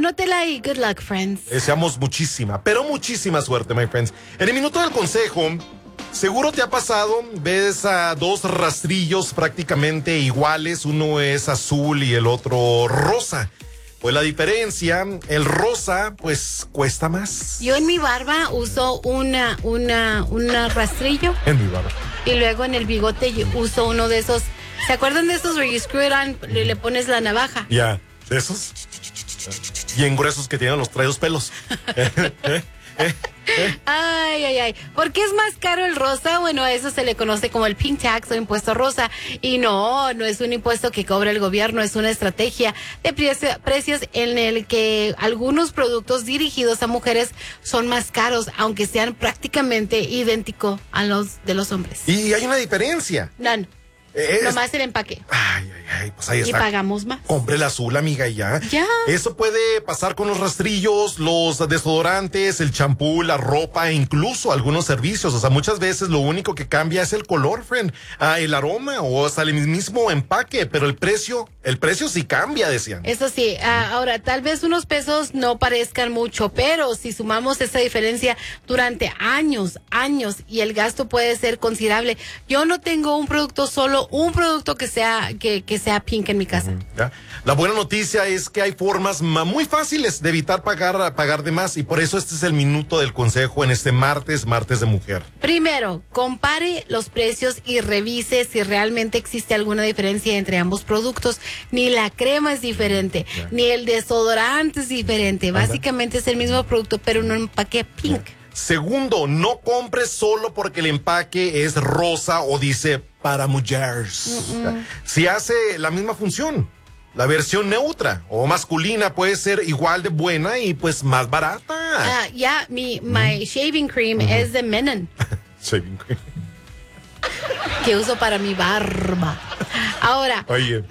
Anótela y good luck, friends. Deseamos muchísima, pero muchísima suerte, my friends. En el minuto del consejo, seguro te ha pasado, ves a dos rastrillos prácticamente iguales, uno es azul y el otro rosa. Pues la diferencia, el rosa, pues cuesta más. Yo en mi barba uso un rastrillo. En mi barba. Y luego en el bigote yo uso uno de esos. ¿Se acuerdan de esos where you screw it on, le pones la navaja? Ya, ¿de esos? Bien gruesos que tienen los traídos pelos. Ay. ¿Por qué es más caro el rosa? Bueno, a eso se le conoce como el pink tax o impuesto rosa. Y no es un impuesto que cobra el gobierno, es una estrategia de precios en el que algunos productos dirigidos a mujeres son más caros, aunque sean prácticamente idénticos a los de los hombres. Y hay una diferencia. No. Nomás el empaque. Ay, pues ahí está. Y pagamos más. Compre el azul, amiga, y ya. Ya. Eso puede pasar con los rastrillos, los desodorantes, el champú, la ropa, e incluso algunos servicios. O sea, muchas veces lo único que cambia es el color, friend, el aroma o hasta el mismo empaque, pero el precio sí cambia, decían. Eso sí, ahora, tal vez unos pesos no parezcan mucho, pero si sumamos esa diferencia durante años, y el gasto puede ser considerable. Yo no tengo un producto que sea pink en mi casa. ¿Ya? La buena noticia es que hay formas muy fáciles de evitar pagar de más, y por eso este es el minuto del consejo en este martes de mujer. Primero, compare los precios y revise si realmente existe alguna diferencia entre ambos productos. Ni la crema es diferente, ni el desodorante es diferente. Básicamente es el mismo producto, pero en un empaque pink. Segundo, no compres solo porque el empaque es rosa o dice para mujeres. Si hace la misma función, la versión neutra o masculina puede ser igual de buena y pues más barata. My shaving cream es de Menon. Shaving cream. Que uso para mi barba. Ahora. Oye.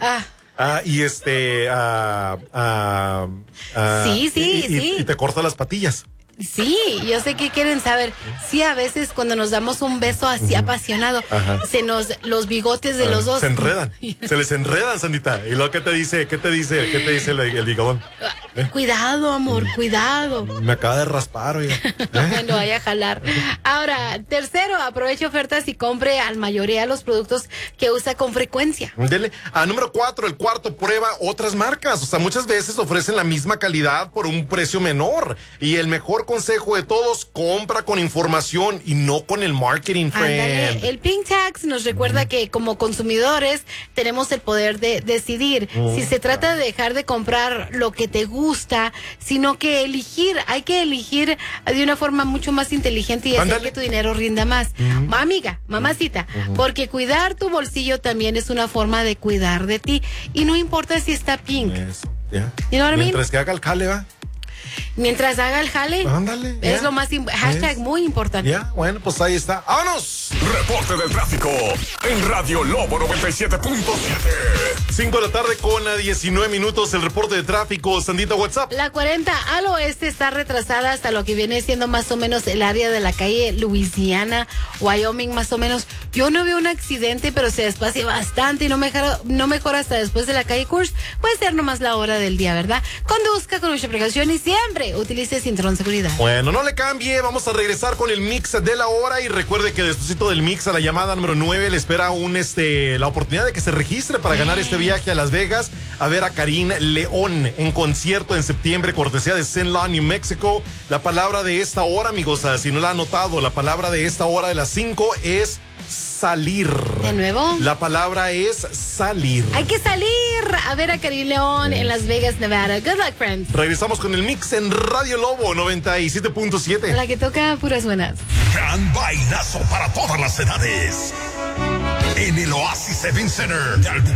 Sí. Y te corta las patillas. Sí, yo sé que quieren saber. Sí, a veces cuando nos damos un beso así apasionado, los bigotes de los dos se enredan, se les enredan, Sandita. ¿Y luego qué te dice el bigodón? Cuidado, amor, cuidado. Me acaba de raspar, oiga. Bueno, vaya a jalar. Ahora, tercero, aproveche ofertas y compre a la mayoría de los productos que usa con frecuencia. Dele. Número 4, el cuarto, prueba otras marcas. O sea, muchas veces ofrecen la misma calidad por un precio menor. Y el mejor consejo de todos, compra con información y no con el marketing, friend. Ándale. El Pink Tax nos recuerda que como consumidores tenemos el poder de decidir si se trata de dejar de comprar lo que te gusta, sino que hay que elegir de una forma mucho más inteligente y hacer que tu dinero rinda más. Amiga, mamacita, porque cuidar tu bolsillo también es una forma de cuidar de ti y no importa si está pink. Eso, ya. You know what I mean? Mientras que haga el jale, va. Mientras haga el jale, ándale, es lo más hashtag muy importante. Ya, bueno, pues ahí está. ¡Vámonos! Reporte del tráfico en Radio Lobo 97.7. 5 de la tarde con 19 minutos. El reporte de tráfico. Sandita, WhatsApp. La 40 al oeste está retrasada hasta lo que viene siendo más o menos el área de la calle Louisiana, Wyoming, más o menos. Yo no veo un accidente, pero se despacia bastante y no mejora hasta después de la calle Coors. Puede ser nomás la hora del día, ¿verdad? Conduzca con mucha precaución y siempre utilice cinturón de seguridad. Bueno, no le cambie. Vamos a regresar con el mix de la hora y recuerde que después del mix a la llamada número 9 le espera la oportunidad de que se registre para ganar este viaje a Las Vegas a ver a Karim León en concierto en septiembre, cortesía de St. Lawn, New Mexico. La palabra de esta hora, amigos, si no la han notado, la palabra de esta hora de las 5 es salir. ¿De nuevo? La palabra es salir. Hay que salir a ver a Karim León en Las Vegas, Nevada. Good luck, friends. Regresamos con el mix en Radio Lobo 97.7. La que toca puras buenas. Gran bailazo para todas las edades. En el Oasis Event Center de Albuquerque.